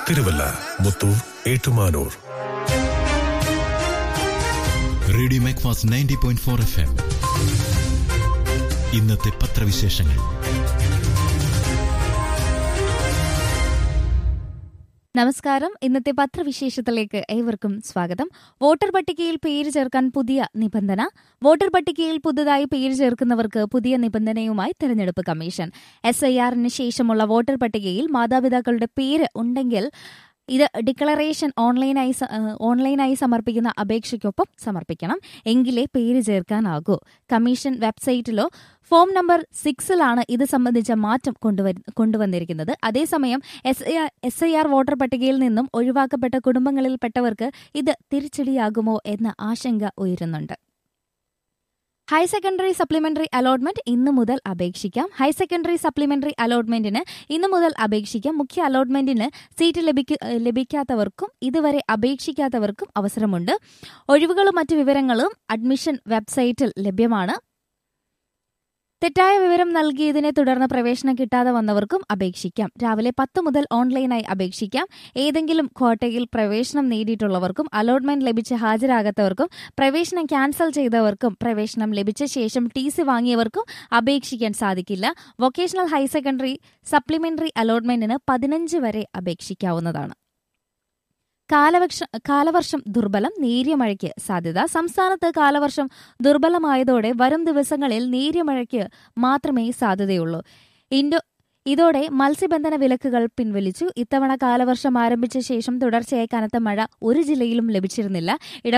Thiruvalla, Muthoor, Ettumanoor. Radio Macfast 90.4 FM. ഇന്നത്തെ പത്രവിശേഷങ്ങൾ. നമസ്കാരം. ഇന്നത്തെ പത്രവിശേഷത്തിലേക്ക് ഏവർക്കും സ്വാഗതം. വോട്ടർ പട്ടികയിൽ പേര് ചേർക്കാൻ പുതിയ നിബന്ധന. വോട്ടർ പട്ടികയിൽ പുതുതായി പേര് ചേർക്കുന്നവർക്ക് പുതിയ നിബന്ധനയുമായി തെരഞ്ഞെടുപ്പ് കമ്മീഷൻ. SIR-ന് ശേഷമുള്ള വോട്ടർ പട്ടികയിൽ മാതാപിതാക്കളുടെ പേര് ഉണ്ടെങ്കിൽ ഇത് ഡിക്ലറേഷൻ ഓൺലൈനായി സമർപ്പിക്കുന്ന അപേക്ഷയ്ക്കൊപ്പം സമർപ്പിക്കണം. എങ്കിലേ പേര് ചേർക്കാനാകൂ. കമ്മീഷൻ വെബ്സൈറ്റിലോ ഫോം നമ്പർ 6-ലാണ് ഇത് സംബന്ധിച്ച മാറ്റം കൊണ്ടുവന്നിരിക്കുന്നത്. അതേസമയം SIR വോട്ടർ പട്ടികയിൽ നിന്നും ഒഴിവാക്കപ്പെട്ട കുടുംബങ്ങളിൽപ്പെട്ടവർക്ക് ഇത് തിരിച്ചടിയാകുമോ എന്ന ആശങ്ക ഉയരുന്നുണ്ട്. ഹയർ സെക്കൻഡറി സപ്ലിമെന്ററി അലോട്ട്മെന്റ് ഇന്നു മുതൽ അപേക്ഷിക്കാം. ഹയർ സെക്കൻഡറി സപ്ലിമെന്ററി അലോട്ട്മെന്റിന് ഇന്നു മുതൽ അപേക്ഷിക്കാം. മുഖ്യ അലോട്ട്മെന്റിന് സീറ്റ് ലഭിക്കാത്തവർക്കും ഇതുവരെ അപേക്ഷിക്കാത്തവർക്കും അവസരമുണ്ട്. ഒഴിവുകളും മറ്റു വിവരങ്ങളും അഡ്മിഷൻ വെബ്സൈറ്റിൽ ലഭ്യമാണ്. തെറ്റായ വിവരം നൽകിയതിനെ തുടർന്ന് പ്രവേശനം കിട്ടാതെ വന്നവർക്കും അപേക്ഷിക്കാം. രാവിലെ 10 മുതൽ ഓൺലൈനായി അപേക്ഷിക്കാം. ഏതെങ്കിലും ക്വാട്ടയിൽ പ്രവേശനം നേടിയിട്ടുള്ളവർക്കും അലോട്ട്മെന്റ് ലഭിച്ച് ഹാജരാകാത്തവർക്കും പ്രവേശനം ക്യാൻസൽ ചെയ്തവർക്കും പ്രവേശനം ലഭിച്ച ശേഷം TC വാങ്ങിയവർക്കും അപേക്ഷിക്കാൻ സാധിക്കില്ല. വൊക്കേഷണൽ ഹയർ സെക്കൻഡറി സപ്ലിമെന്ററി അലോട്ട്മെന്റിന് 15 വരെ അപേക്ഷിക്കാവുന്നതാണ്. കാലവർഷം ദുർബലം, നേരിയ മഴയ്ക്ക് സാധ്യത. സംസ്ഥാനത്ത് കാലവർഷം ദുർബലമായതോടെ വരും ദിവസങ്ങളിൽ നേരിയ മഴയ്ക്ക് മാത്രമേ സാധ്യതയുള്ളൂ. ഇതോടെ മത്സ്യബന്ധന വിലക്കുകൾ പിൻവലിച്ചു. ഇത്തവണ കാലവർഷം ആരംഭിച്ച ശേഷം തുടർച്ചയായി കനത്ത മഴ ഒരു ജില്ലയിലും ലഭിച്ചിരുന്നില്ല.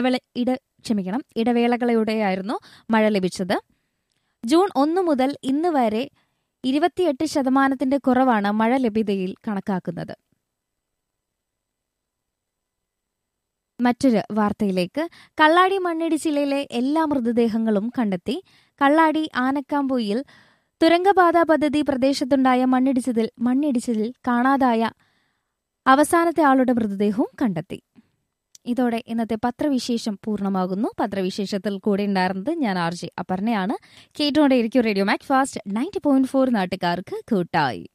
ഇടവേളകളോടെയായിരുന്നു മഴ ലഭിച്ചത്. ജൂൺ 1 മുതൽ ഇന്ന് വരെ 28% കുറവാണ് മഴ ലഭ്യതയിൽ കണക്കാക്കുന്നത്. മറ്റൊരു വാർത്തയിലേക്ക്. കള്ളാടി മണ്ണിടിച്ചിലിലെ എല്ലാ മൃതദേഹങ്ങളും കണ്ടെത്തി. കള്ളാടി ആനക്കാമ്പൊയിൽ തുരങ്കപാത പദ്ധതി പ്രദേശത്തുണ്ടായ മണ്ണിടിച്ചിലിൽ കാണാതായ അവസാനത്തെ ആളുടെ മൃതദേഹവും കണ്ടെത്തി. ഇതോടെ ഇന്നത്തെ പത്രവിശേഷം പൂർണ്ണമാകുന്നു. പത്രവിശേഷത്തിൽ കൂടെ ഉണ്ടായിരുന്നത് ഞാൻ RJ അപർണയാണ്. കേട്ടുകൊണ്ടേയിരിക്കും റേഡിയോ മാക്ഫാസ്റ്റ് 90.4 നാട്ടുകാർക്ക് കൂട്ടായി.